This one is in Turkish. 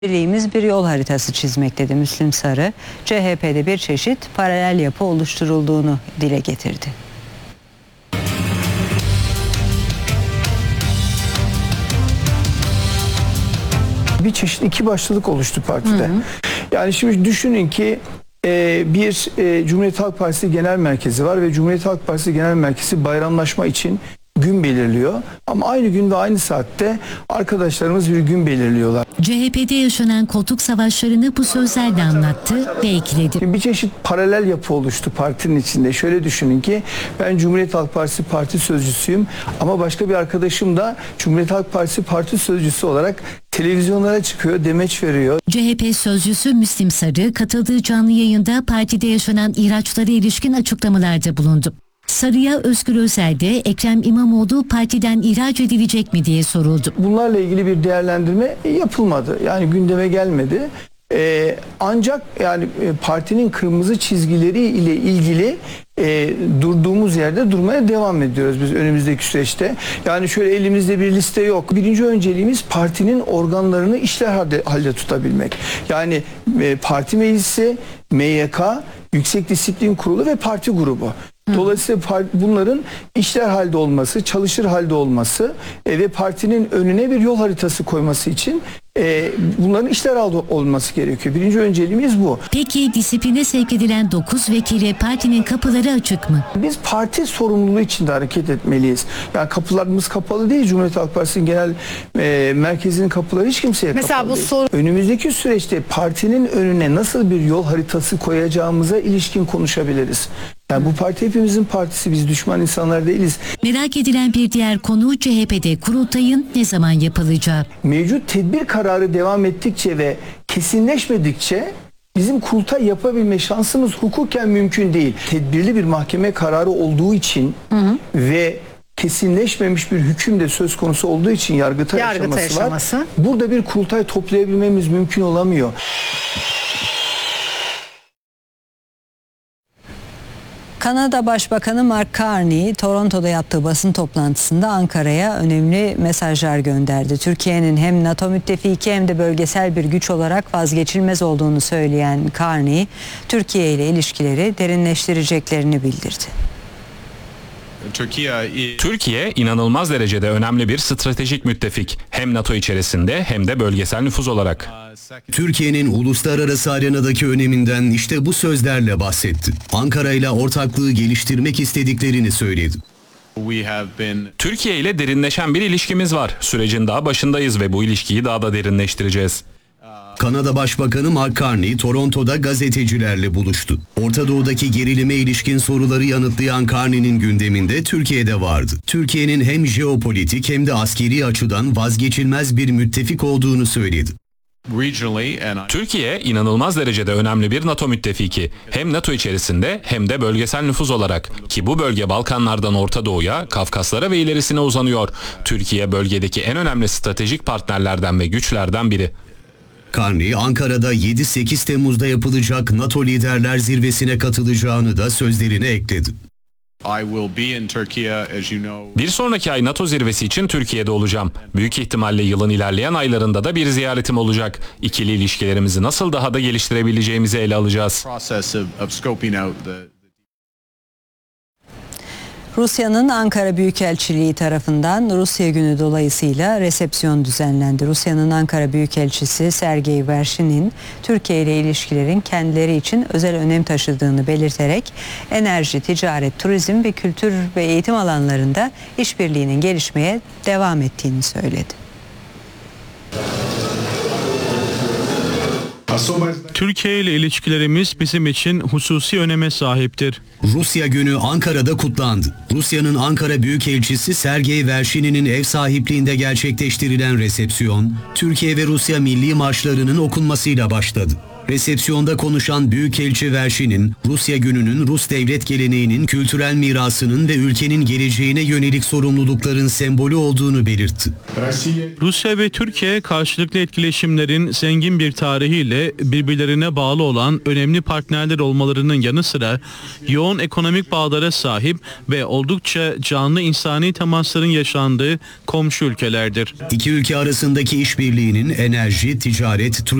Birliğimiz bir yol haritası çizmek dedi Müslim Sarı. CHP'de bir çeşit paralel yapı oluşturulduğunu dile getirdi. Bir çeşit iki başlılık oluştu partide. Yani şimdi düşünün ki bir Cumhuriyet Halk Partisi Genel Merkezi var ve Cumhuriyet Halk Partisi Genel Merkezi bayramlaşma için gün belirliyor. Ama aynı gün ve aynı saatte arkadaşlarımız bir gün belirliyorlar. CHP'de yaşanan koltuk savaşlarını bu sözlerle anlattı ve ekledi. Bir çeşit paralel yapı oluştu partinin içinde. Şöyle düşünün ki ben Cumhuriyet Halk Partisi parti sözcüsüyüm ama başka bir arkadaşım da Cumhuriyet Halk Partisi parti sözcüsü olarak televizyonlara çıkıyor, demeç veriyor. CHP sözcüsü Müslim Sarı katıldığı canlı yayında partide yaşanan ihraçlara ilişkin açıklamalarda bulundu. Sarı'ya Özgür Özel'de Ekrem İmamoğlu partiden ihraç edilecek mi diye soruldu. Bunlarla ilgili bir değerlendirme yapılmadı. Yani gündeme gelmedi. Ancak yani partinin kırmızı çizgileri ile ilgili durduğumuz yerde durmaya devam ediyoruz biz önümüzdeki süreçte. Yani şöyle elimizde bir liste yok. Birinci önceliğimiz partinin organlarını işler halde tutabilmek. Yani parti meclisi, MYK, Yüksek Disiplin Kurulu ve parti grubu. Dolayısıyla bunların işler halde olması, çalışır halde olması ve partinin önüne bir yol haritası koyması için bunların işler halde olması gerekiyor. Birinci önceliğimiz bu. Peki disipline sevk edilen 9 vekile partinin kapıları açık mı? Biz parti sorumluluğu içinde hareket etmeliyiz. Yani kapılarımız kapalı değil. Cumhuriyet Halk Partisi'nin genel merkezinin kapıları hiç kimseye kapalı değil. Önümüzdeki süreçte partinin önüne nasıl bir yol haritası koyacağımıza ilişkin konuşabiliriz. Yani bu parti hepimizin partisi, biz düşman insanlar değiliz. Merak edilen bir diğer konu CHP'de kurultayın ne zaman yapılacağı. Mevcut tedbir kararı devam ettikçe ve kesinleşmedikçe bizim kurultay yapabilme şansımız hukuken mümkün değil. Tedbirli bir mahkeme kararı olduğu için ve kesinleşmemiş bir hüküm de söz konusu olduğu için Yargıtay aşaması var. Burada bir kurultay toplayabilmemiz mümkün olamıyor. Kanada Başbakanı Mark Carney, Toronto'da yaptığı basın toplantısında Ankara'ya önemli mesajlar gönderdi. Türkiye'nin hem NATO müttefiki hem de bölgesel bir güç olarak vazgeçilmez olduğunu söyleyen Carney, Türkiye ile ilişkileri derinleştireceklerini bildirdi. Türkiye inanılmaz derecede önemli bir stratejik müttefik. Hem NATO içerisinde hem de bölgesel nüfuz olarak. Türkiye'nin uluslararası arenadaki öneminden işte bu sözlerle bahsetti. Ankara ile ortaklığı geliştirmek istediklerini söyledi. Türkiye ile derinleşen bir ilişkimiz var. Sürecin daha başındayız ve bu ilişkiyi daha da derinleştireceğiz. Kanada Başbakanı Mark Carney, Toronto'da gazetecilerle buluştu. Orta Doğu'daki gerilime ilişkin soruları yanıtlayan Carney'nin gündeminde Türkiye'de vardı. Türkiye'nin hem jeopolitik hem de askeri açıdan vazgeçilmez bir müttefik olduğunu söyledi. Türkiye inanılmaz derecede önemli bir NATO müttefiki. Hem NATO içerisinde hem de bölgesel nüfuz olarak. Ki bu bölge Balkanlardan Orta Doğu'ya, Kafkaslara ve ilerisine uzanıyor. Türkiye bölgedeki en önemli stratejik partnerlerden ve güçlerden biri. Carney, Ankara'da 7-8 Temmuz'da yapılacak NATO Liderler Zirvesi'ne katılacağını da sözlerine ekledi. Bir sonraki ay NATO zirvesi için Türkiye'de olacağım. Büyük ihtimalle yılın ilerleyen aylarında da bir ziyaretim olacak. İkili ilişkilerimizi nasıl daha da geliştirebileceğimizi ele alacağız. Rusya'nın Ankara Büyükelçiliği tarafından Rusya Günü dolayısıyla resepsiyon düzenlendi. Rusya'nın Ankara Büyükelçisi Sergey Vershinin Türkiye ile ilişkilerin kendileri için özel önem taşıdığını belirterek enerji, ticaret, turizm ve kültür ve eğitim alanlarında işbirliğinin gelişmeye devam ettiğini söyledi. Türkiye ile ilişkilerimiz bizim için hususi öneme sahiptir. Rusya Günü Ankara'da kutlandı. Rusya'nın Ankara Büyükelçisi Sergey Vershini'nin ev sahipliğinde gerçekleştirilen resepsiyon, Türkiye ve Rusya milli marşlarının okunmasıyla başladı. Resepsiyonda konuşan Büyükelçi Verşin'in Rusya gününün Rus devlet geleneğinin, kültürel mirasının ve ülkenin geleceğine yönelik sorumlulukların sembolü olduğunu belirtti. Rusya ve Türkiye karşılıklı etkileşimlerin zengin bir tarihiyle birbirlerine bağlı olan önemli partnerler olmalarının yanı sıra yoğun ekonomik bağlara sahip ve oldukça canlı insani temasların yaşandığı komşu ülkelerdir. İki ülke arasındaki işbirliğinin enerji, ticaret,